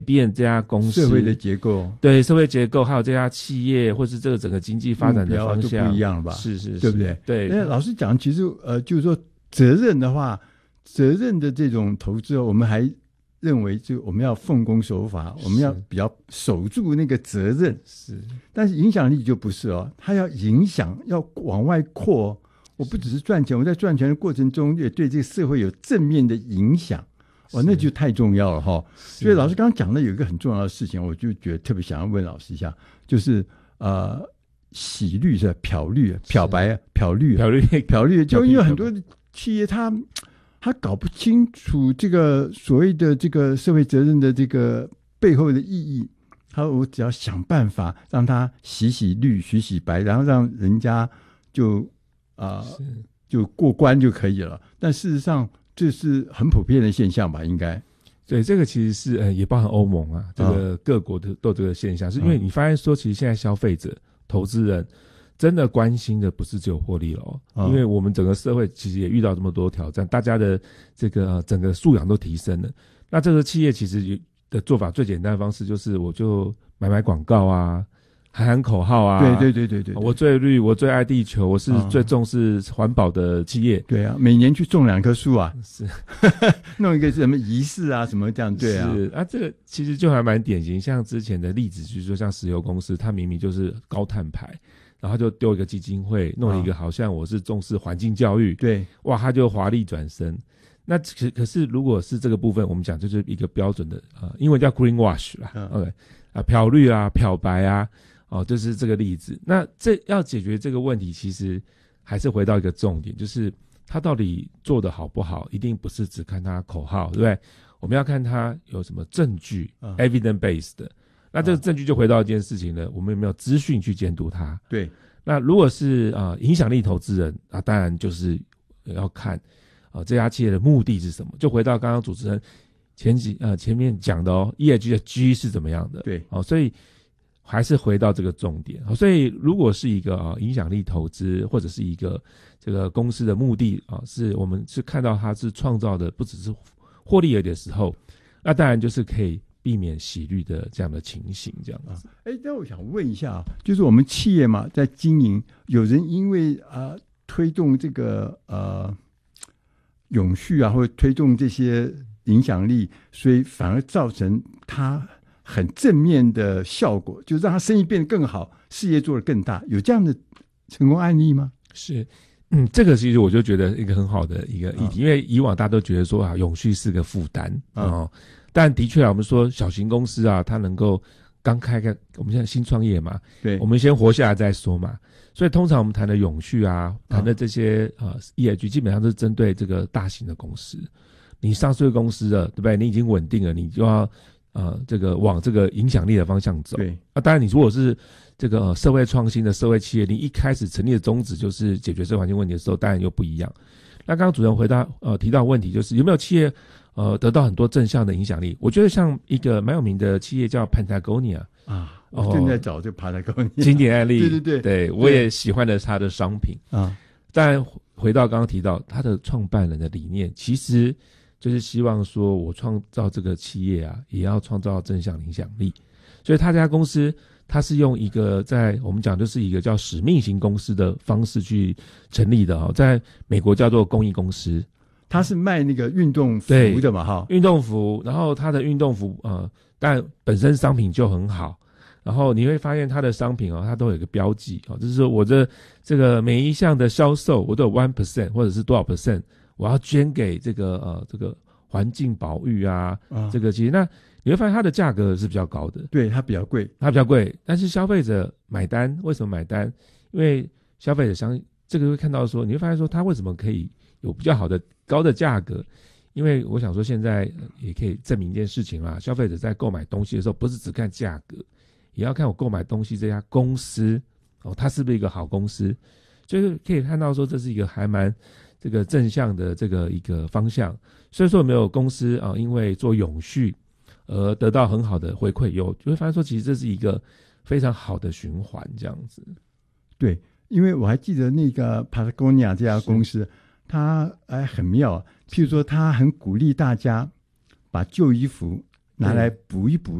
变这家公司社会的结构， 对社会结构，还有这家企业或是这个整个经济发展的方向就不一样了吧？ 是是是， 对不对？ 对。 那老师讲，其实就是说责任的话，责任的这种投资，我们还认为就我们要奉公守法，我们要比较守住那个责任。 是， 但是影响力就不是哦，它要影响，要往外扩哦。我不只是赚钱，我在赚钱的过程中也对这个社会有正面的影响。哇，那就太重要了哈！所以老师刚刚讲的有一个很重要的事情，我就觉得特别想要问老师一下，就是洗绿是漂绿、漂白、漂绿、漂绿，就因为很多企业他搞不清楚这个所谓的这个社会责任的这个背后的意义，我只要想办法让他洗绿、洗白，然后让人家就过关就可以了。但事实上，这是很普遍的现象吧？应该对，这个其实是也包含欧盟啊，这个各国都有这个现象，是因为你发现说，其实现在消费者、投资人真的关心的不是只有获利了因为我们整个社会其实也遇到这么多挑战，大家的这个整个素养都提升了。那这个企业其实的做法最简单的方式就是，我就买广告啊。喊口号啊！ 对， 我最绿，我最爱地球，我是最重视环保的企业。 对啊，每年去种2棵树啊， 是弄一个什么仪式啊，什么这样对啊。 是啊，这个其实就还蛮典型，像之前的例子，就是说像石油公司，它明明就是高碳排，然后就丢一个基金会，弄一个好像我是重视环境教育， 对， 哇，他就华丽转身。那可是如果是这个部分，我们讲就是一个标准的英文叫 green wash 啦，OK 漂绿啊，漂白啊。就是这个例子。那这要解决这个问题，其实还是回到一个重点，就是他到底做得好不好，一定不是只看他口号，对不对？我们要看他有什么证据，evidence based 的。那这个证据就回到一件事情了，我们有没有资讯去监督他？ 对。 那如果是影响力投资人，当然就是要看这家企业的目的是什么。就回到刚刚主持人前面讲的ESG 的 G 是怎么样的？ 对。 所以还是回到这个重点。所以如果是一个影响力投资，或者是一个这个公司的目的是我们是看到它是创造的不只是获利而已的时候，那当然就是可以避免洗绿的这样的情形，这样子。 那我想问一下，就是我们企业嘛，在经营，有人因为推动这个永续啊，或者推动这些影响力，所以反而造成他很正面的效果，就让他生意变得更好，事业做得更大，有这样的成功案例吗？ 是，这个其实我就觉得一个很好的一个议题，因为以往大家都觉得说永续是个负担但的确我们说小型公司它能够刚开我们现在新创业嘛， 对， 我们先活下来再说嘛，所以通常我们谈的永续谈的这些ESG 基本上是针对这个大型的公司，你上市公司了，对不对？你已经稳定了，你就要这个往这个影响力的方向走。 对， 当然你如果是这个社会创新的社会企业，你一开始成立的宗旨就是解决社会环境问题的时候，当然又不一样。那刚刚主任提到问题，就是有没有企业得到很多正向的影响力？我觉得像一个蛮有名的企业叫 Patagonia 我正在找这 Patagonia 经典案例。 对， 我也喜欢的它的商品但回到刚刚提到他的创办人的理念，其实就是希望说我创造这个企业也要创造正向影响力，所以他这家公司他是用一个在我们讲就是一个叫使命型公司的方式去成立的在美国叫做公益公司。 他是卖那个运动服的嘛运动服，然后他的运动服但本身商品就很好，然后你会发现他的商品它都有一个标记就是说我这个每一项的销售我都有 1% 或者是多少 percent 我要捐给这个环境保育这个其实那你会发现它的价格是比较高的， 对，它比较贵， 但是消费者买单，为什么买单？因为消费者这个会看到说，你会发现说他为什么可以有比较好的高的价格？因为我想说现在也可以证明一件事情啦，消费者在购买东西的时候，不是只看价格，也要看我购买东西这家公司它是不是一个好公司，就是可以看到说这是一个还蛮这个正向的这个一个方向。所以说有没有公司因为做永续而得到很好的回馈，就会发现说其实这是一个非常好的循环这样子。 对，因为我还记得那个 Patagonia 这家公司，它很妙，譬如说它很鼓励大家把旧衣服拿来补一补